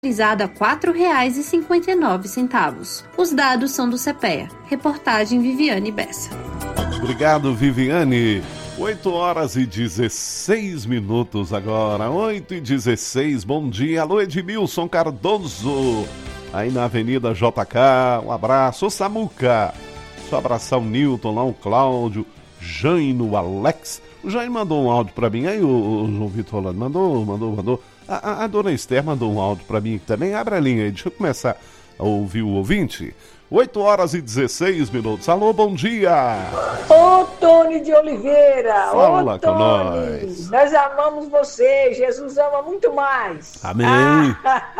a R$ 4,59. Os dados são do CPEA. Reportagem Viviane Bessa. Obrigado, Viviane. 8h16 agora, 8h16, bom dia. Alô, Edmilson Cardoso, aí na Avenida JK, um abraço. Ô, Samuca, só abraçar o Newton lá, o Cláudio, Jaino, o Alex. O Jaino mandou um áudio pra mim, aí o João Vitor Rolando mandou. A dona Esther mandou um áudio pra mim também. Abre a linha aí, deixa eu começar a ouvir o ouvinte. 8h16. Alô, bom dia! Ô, Tony de Oliveira! Fala ô, com nós! Nós amamos você, Jesus ama muito mais! Amém!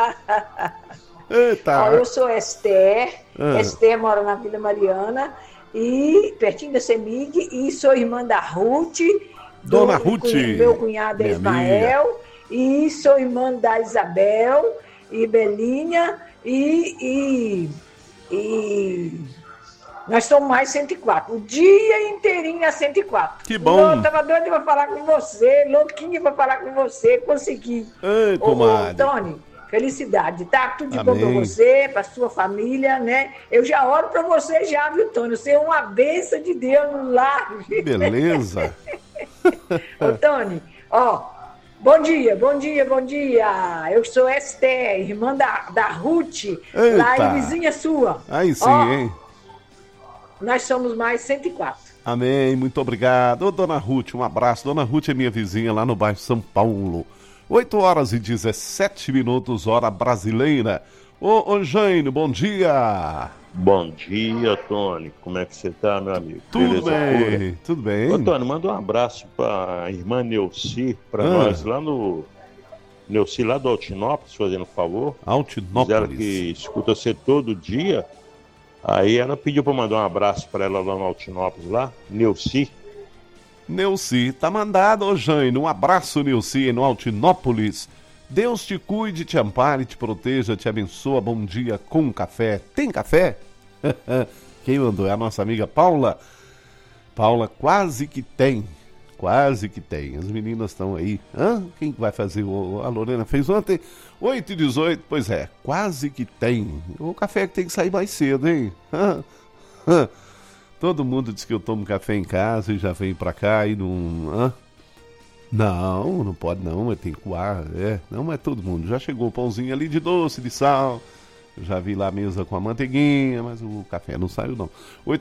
Eita! Ó, eu sou Esther, Esther mora na Vila Mariana, e pertinho da CEMIG, e sou irmã da Ruth, Dona Ruth! Meu cunhado é Ismael, e sou irmã da Isabel, e Belinha, e nós somos mais 104. O dia inteirinho é 104. Que bom. Eu tava doida pra falar com você, louquinha pra falar com você, consegui. Ei, comadre. Tony, felicidade, tá? Tudo de bom pra você, pra sua família, né? Eu já oro pra você já, viu, Tony? Você é uma bênção de Deus no lar. Beleza. Ô, Tony, ó, bom dia. Eu sou Esther, irmã da Ruth, lá em vizinha sua. Aí sim, hein? Nós somos mais 104. Amém, muito obrigado. Ô, Dona Ruth, um abraço. Dona Ruth é minha vizinha lá no bairro São Paulo. 8h17, hora brasileira. Ô, Jaino, bom dia. Bom dia, Tony. Como é que você tá, meu amigo? Tudo bem, tudo bem. Ô, Tony, manda um abraço pra irmã Neuci, pra nós lá no... Neuci, lá do Altinópolis, fazendo um favor. Altinópolis. Ela que escuta você todo dia. Aí ela pediu pra mandar um abraço pra ela lá no Altinópolis, lá. Neuci. Neuci, tá mandado, ô Jaino. Um abraço, Neuci, no Altinópolis. Deus te cuide, te ampare, te proteja, te abençoa. Bom dia com café. Tem café? Quem mandou? É a nossa amiga Paula. Paula, quase que tem. Quase que tem. As meninas estão aí. Quem vai fazer? A Lorena fez ontem. 8h18. Pois é, quase que tem. O café que tem que sair mais cedo, hein? Todo mundo diz que eu tomo café em casa e já vem pra cá e não... Não pode não, tem que coar, não é todo mundo. Já chegou o pãozinho ali de doce, de sal, eu já vi lá a mesa com a manteiguinha, mas o café não saiu não.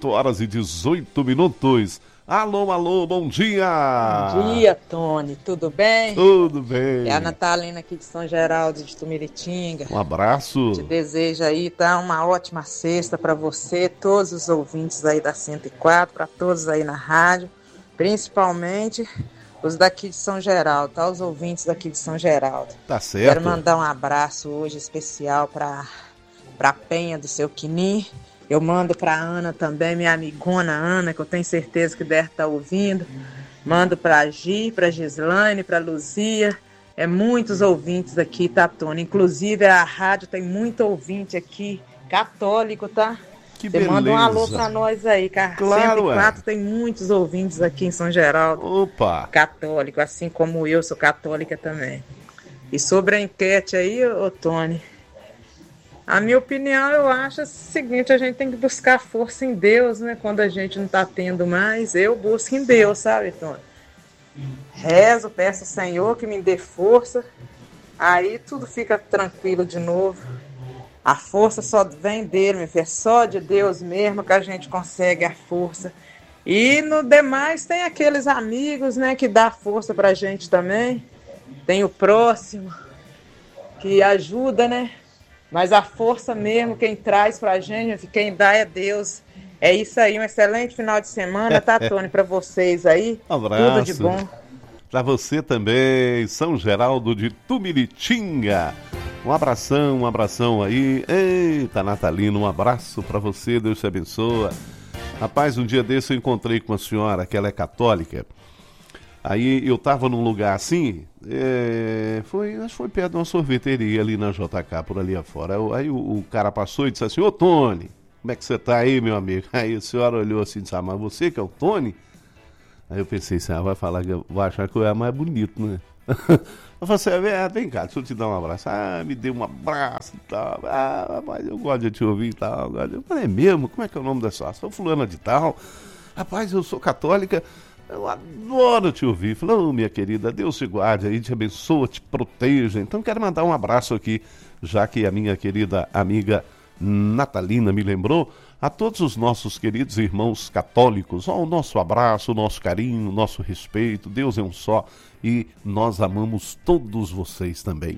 8h18. Alô, bom dia! Bom dia, Tony, tudo bem? Tudo bem. É a Natalina aqui de São Geraldo, de Tumiritinga. Um abraço. Te desejo aí, tá? Uma ótima sexta para você, todos os ouvintes aí da 104, para todos aí na rádio, principalmente... os daqui de São Geraldo, tá? Os ouvintes daqui de São Geraldo. Tá certo. Quero mandar um abraço hoje especial pra Penha do seu Quinim. Eu mando pra Ana também, minha amigona Ana, que eu tenho certeza que deve estar ouvindo. Mando pra Gi, pra Gislaine, pra Luzia. É muitos ouvintes aqui, tá, Tony? Inclusive a rádio tem muito ouvinte aqui, católico, tá? Que você beleza. manda um alô pra nós aí, cara. Claro, 104 tem muitos ouvintes aqui em São Geraldo. Opa! Católico, assim como eu sou católica também. E sobre a enquete aí, ô Tony, a minha opinião, eu acho o seguinte, a gente tem que buscar força em Deus, né? Quando a gente não tá tendo mais, eu busco em Deus, sabe, Tony? Rezo, peço ao Senhor que me dê força, aí tudo fica tranquilo de novo. A força só vem dele, meu filho, é só de Deus mesmo que a gente consegue a força. E no demais tem aqueles amigos, né, que dá força pra gente também. Tem o próximo, que ajuda, né? Mas a força mesmo, quem traz pra gente, quem dá é Deus. É isso aí, um excelente final de semana, tá, Tony, pra vocês aí. Um abraço. Tudo de bom. Pra você também, São Geraldo de Tumiritinga. Um abração aí. Eita, Natalina, um abraço pra você, Deus te abençoa. Rapaz, um dia desse eu encontrei com uma senhora que ela é católica. Aí eu tava num lugar assim, acho que foi perto de uma sorveteria ali na JK, por ali afora. Aí o cara passou e disse assim, ô Tony, como é que você tá aí, meu amigo? Aí a senhora olhou assim e disse, mas você que é o Tony? Aí eu pensei assim, vai falar que eu vou achar que eu é mais bonito, né? Eu falei assim, vem cá, deixa eu te dar um abraço. Me dê um abraço e tal. Rapaz, eu gosto de te ouvir e tal. Eu falei, é mesmo? Como é que é o nome da sua? Sou fulana de tal. Rapaz, eu sou católica, eu adoro te ouvir. Falei, minha querida, Deus te guarde aí, te abençoa, te proteja. Então quero mandar um abraço aqui, já que a minha querida amiga Natalina me lembrou, a todos os nossos queridos irmãos católicos, o nosso abraço, o nosso carinho, o nosso respeito. Deus é um só e nós amamos todos vocês também.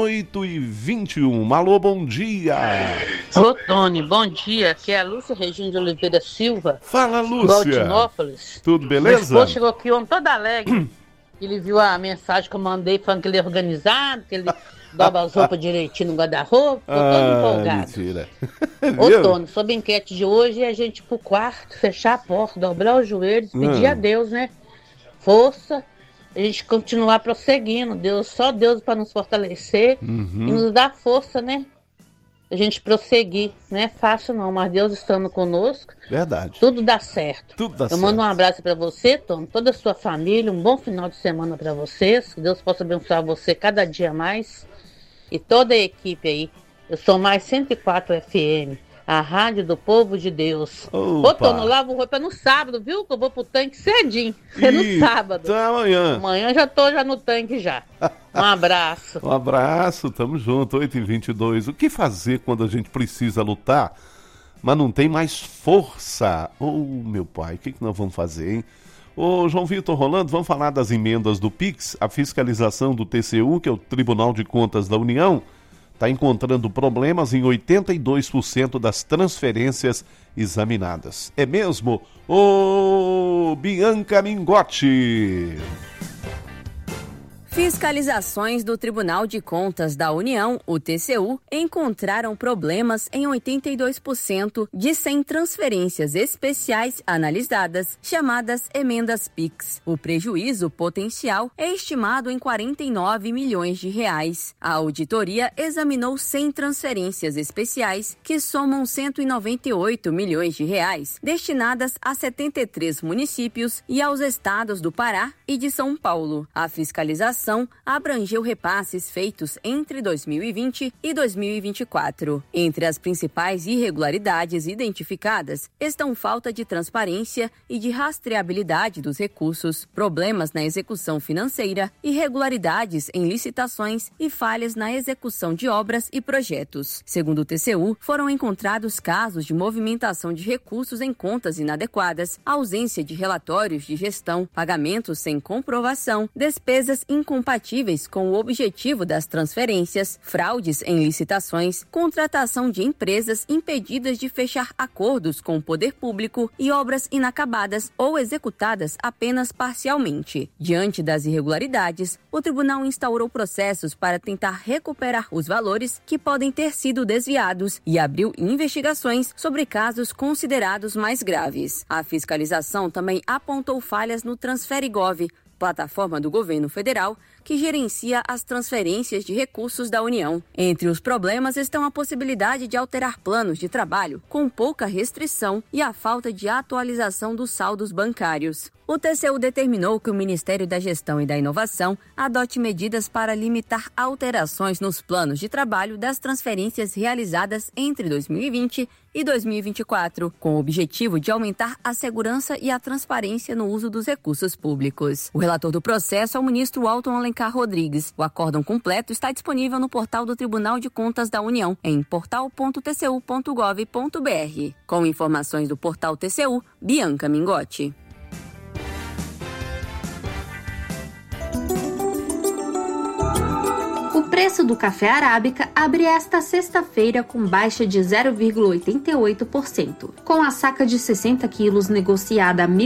8h21, alô, bom dia! Ô Tony, bom dia, aqui é a Lúcia Regina de Oliveira Silva. Fala, Lúcia! Altinópolis. Tudo beleza? Meu esposo chegou aqui ontem todo alegre, ele viu a mensagem que eu mandei falando que ele é organizado, que ele dobra as roupas direitinho no guarda-roupa, tô todo empolgado. Mentira. Ô Tony, sobre a enquete de hoje é a gente ir pro quarto, fechar a porta, dobrar os joelhos, pedir a Deus, né? Força, a gente continuar prosseguindo, Deus, só Deus para nos fortalecer e nos dar força, né? A gente prosseguir, não é fácil não, mas Deus estando conosco, verdade. Tudo dá certo. Tudo dá Eu certo. mando um abraço para você, Tom, toda a sua família, um bom final de semana para vocês, que Deus possa abençoar você cada dia mais e toda a equipe aí. Eu sou mais 104 FM, a rádio do povo de Deus. Ô, Tom, eu lavo roupa no sábado, viu? Que eu vou pro tanque cedinho, no sábado. Até amanhã. Amanhã já tô no tanque já. Um abraço. Um abraço, tamo junto, 8h22. O que fazer quando a gente precisa lutar, mas não tem mais força? Meu pai, o que nós vamos fazer, hein? Ô, João Vitor Rolando, vamos falar das emendas do PIX. A fiscalização do TCU, que é o Tribunal de Contas da União, está encontrando problemas em 82% das transferências examinadas. É mesmo? Ô, Bianca Mingotti! Fiscalizações do Tribunal de Contas da União, o TCU, encontraram problemas em 82% de 100 transferências especiais analisadas, chamadas emendas PIX. O prejuízo potencial é estimado em 49 milhões de reais. A auditoria examinou 100 transferências especiais, que somam 198 milhões de reais, destinadas a 73 municípios e aos estados do Pará e de São Paulo. A fiscalização abrangeu repasses feitos entre 2020 e 2024. Entre as principais irregularidades identificadas estão falta de transparência e de rastreabilidade dos recursos, problemas na execução financeira, irregularidades em licitações e falhas na execução de obras e projetos. Segundo o TCU, foram encontrados casos de movimentação de recursos em contas inadequadas, ausência de relatórios de gestão, pagamentos sem comprovação, despesas incompatíveis com o objetivo das transferências, fraudes em licitações, contratação de empresas impedidas de fechar acordos com o poder público e obras inacabadas ou executadas apenas parcialmente. Diante das irregularidades, o tribunal instaurou processos para tentar recuperar os valores que podem ter sido desviados e abriu investigações sobre casos considerados mais graves. A fiscalização também apontou falhas no Transferigov, plataforma do governo federal que gerencia as transferências de recursos da União. Entre os problemas estão a possibilidade de alterar planos de trabalho com pouca restrição e a falta de atualização dos saldos bancários. O TCU determinou que o Ministério da Gestão e da Inovação adote medidas para limitar alterações nos planos de trabalho das transferências realizadas entre 2020 e 2024, com o objetivo de aumentar a segurança e a transparência no uso dos recursos públicos. O relator do processo é o ministro Alton Alencar Rodrigues. O acórdão completo está disponível no portal do Tribunal de Contas da União, em portal.tcu.gov.br. Com informações do portal TCU, Bianca Mingotti. O preço do café arábica abre esta sexta-feira com baixa de 0,88%, com a saca de 60 quilos negociada a R$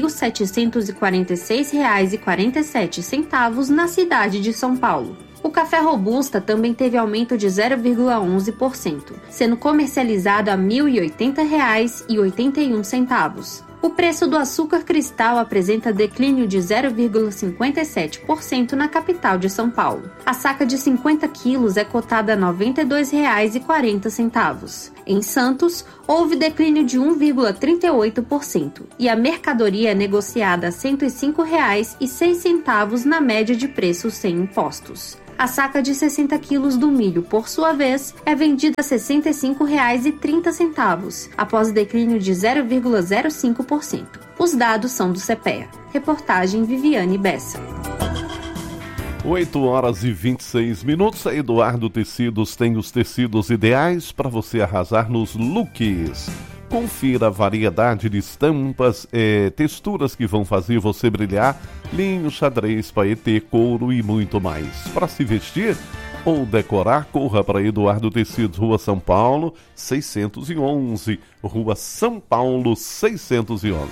1.746,47 na cidade de São Paulo. O café robusta também teve aumento de 0,11%, sendo comercializado a R$ 1.080,81. O preço do açúcar cristal apresenta declínio de 0,57% na capital de São Paulo. A saca de 50 quilos é cotada a R$ 92,40. Em Santos, houve declínio de 1,38% e a mercadoria é negociada a R$ 105,06 na média de preços sem impostos. A saca de 60 quilos do milho, por sua vez, é vendida a R$ 65,30, após declínio de 0,05%. Os dados são do CPEA. Reportagem Viviane Bessa. 8h26. A Eduardo Tecidos tem os tecidos ideais para você arrasar nos looks. Confira a variedade de estampas, texturas que vão fazer você brilhar, linho, xadrez, paetê, couro e muito mais. Para se vestir ou decorar, corra para Eduardo Tecidos, Rua São Paulo, 611. Rua São Paulo, 611.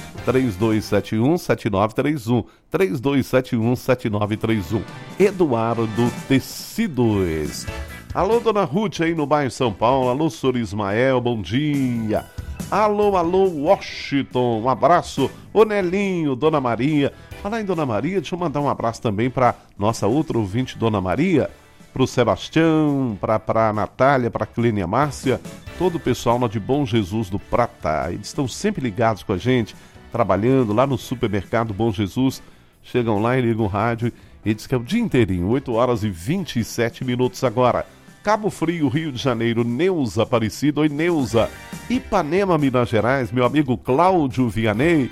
3271-7931. 3271-7931. Eduardo Tecidos. Alô, Dona Ruth aí no bairro São Paulo. Alô, Sr. Ismael, bom dia. Alô, Washington, um abraço. Ô, Nelinho, Dona Maria. Falar em Dona Maria, deixa eu mandar um abraço também para nossa outra ouvinte, Dona Maria, para o Sebastião, para a Natália, para a Clênia Márcia, todo o pessoal lá de Bom Jesus do Prata. Eles estão sempre ligados com a gente, trabalhando lá no supermercado Bom Jesus. Chegam lá e ligam o rádio e diz que é o dia inteirinho, 8h27 agora. Cabo Frio, Rio de Janeiro, Neuza Aparecida. Oi, Neuza. Ipanema, Minas Gerais, meu amigo Cláudio Vianney,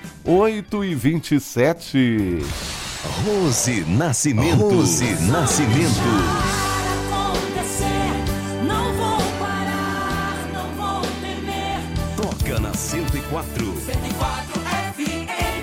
8h27. Rose Nascimento. Rose Nascimento. Não vou parar, não vou temer. Toca na 104. 104 FM.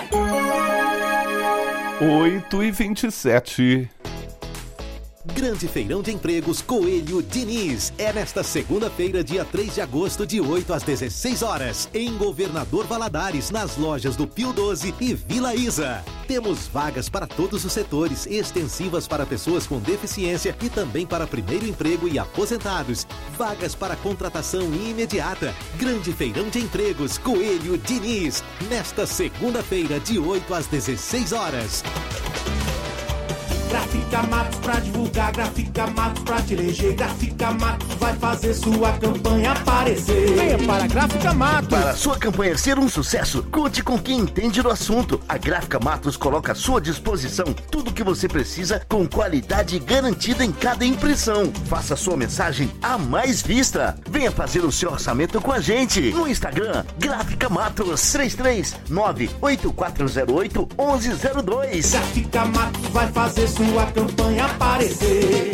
8h27. Grande Feirão de Empregos Coelho Diniz. É nesta segunda-feira, dia 3 de agosto, de 8 às 16 horas, em Governador Valadares, nas lojas do Pio 12 e Vila Isa. Temos vagas para todos os setores, extensivas para pessoas com deficiência e também para primeiro emprego e aposentados. Vagas para contratação imediata. Grande Feirão de Empregos Coelho Diniz. Nesta segunda-feira, de 8 às 16 horas. Gráfica Matos pra divulgar, Gráfica Matos pra te eleger, Gráfica Matos vai fazer sua campanha aparecer. Venha para a Gráfica Matos. Para a sua campanha ser um sucesso, conte com quem entende do assunto. A Gráfica Matos coloca à sua disposição tudo o que você precisa com qualidade garantida em cada impressão. Faça sua mensagem a mais vista. Venha fazer o seu orçamento com a gente. No Instagram, Gráfica Matos, 339-8408-1102. Gráfica Matos vai fazer sua campanha aparecer.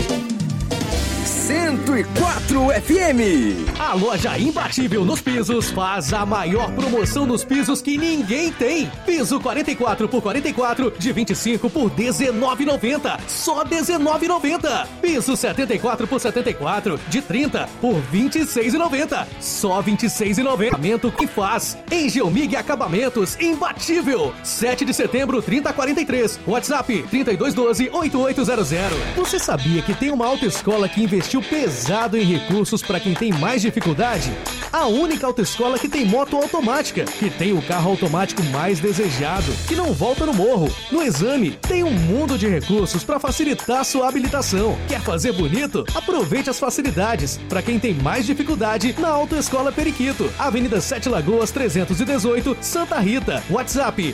104 FM. A loja imbatível nos pisos faz a maior promoção nos pisos que ninguém tem. Piso 44 por 44 de 25 por R$19,90. Só R$19,90. Piso 74 por 74 de 30 por R$26,90. Só R$26,90. Acabamento que faz. Em Geomig Acabamentos, imbatível. 7 de setembro, 3043. WhatsApp 3212-8800. Você sabia que tem uma autoescola que investiu pesado em recursos para quem tem mais dificuldade? A única autoescola que tem moto automática, que tem o carro automático mais desejado, que não volta no morro. No exame, tem um mundo de recursos para facilitar sua habilitação. Quer fazer bonito? Aproveite as facilidades para quem tem mais dificuldade na Autoescola Periquito. Avenida 7 Lagoas 318, Santa Rita. WhatsApp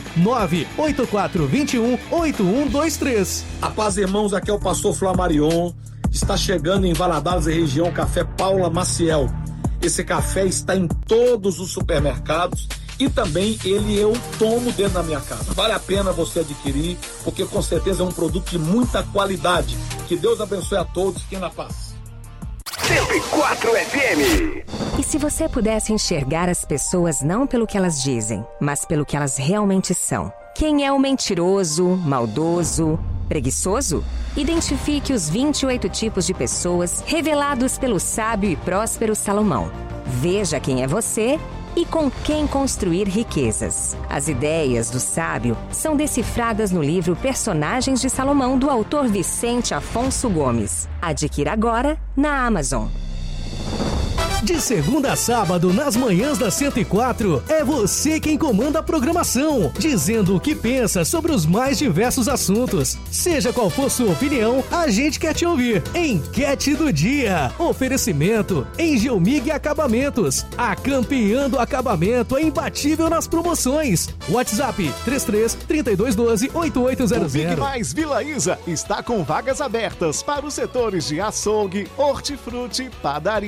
98421-8123. A paz, irmãos, aqui é o pastor Flamarion. Está chegando em Valadares e região Café Paula Maciel. Esse café está em todos os supermercados e também ele eu tomo dentro da minha casa. Vale a pena você adquirir, porque com certeza é um produto de muita qualidade. Que Deus abençoe a todos. Fiquem na paz. 104 FM. E se você pudesse enxergar as pessoas não pelo que elas dizem, mas pelo que elas realmente são? Quem é o mentiroso, maldoso, preguiçoso? Identifique os 28 tipos de pessoas revelados pelo sábio e próspero Salomão. Veja quem é você e com quem construir riquezas. As ideias do sábio são decifradas no livro Personagens de Salomão, do autor Vicente Afonso Gomes. Adquira agora na Amazon. De segunda a sábado, nas manhãs da 104, é você quem comanda a programação, dizendo o que pensa sobre os mais diversos assuntos. Seja qual for sua opinião, a gente quer te ouvir. Enquete do dia. Oferecimento Engelmig Acabamentos. A campeã do acabamento é imbatível nas promoções. WhatsApp 33-3212-8800. O Big Mais Vila Isa está com vagas abertas para os setores de açougue, hortifruti, padaria